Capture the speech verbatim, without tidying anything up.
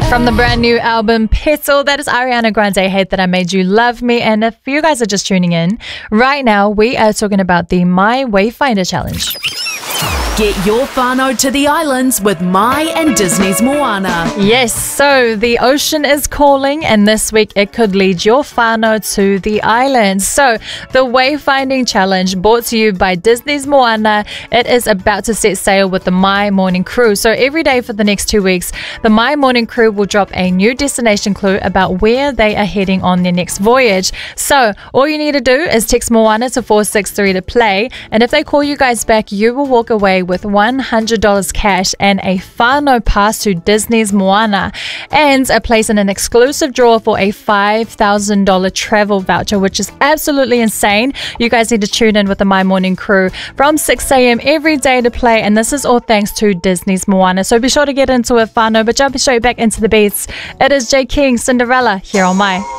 From the brand new album Petal, that is Ariana Grande, Hate That I Made You Love Me. And if you guys are just tuning in, right now we are talking about the My Wayfinder Challenge. Get your whānau to the islands with My and Disney's Moana. Yes, so the ocean is calling, and this week it could lead your whānau to the islands. So the Wayfinding Challenge, brought to you by Disney's Moana, it is about to set sail with the My Morning Crew. So every day for the next two weeks, the My Morning Crew will drop a new destination clue about where they are heading on their next voyage. So all you need to do is text Moana to four six three to play, and if they call you guys back, you will walk away with one hundred dollars cash and a whānau pass to Disney's Moana, and a place in an exclusive draw for a five thousand dollars travel voucher, which is absolutely insane. You guys need to tune in with the My Morning Crew from six a m every day to play, and this is all thanks to Disney's Moana. So be sure to get into it, whānau, but jumping straight back into the beats, it is Jay King, Cinderella, here on My.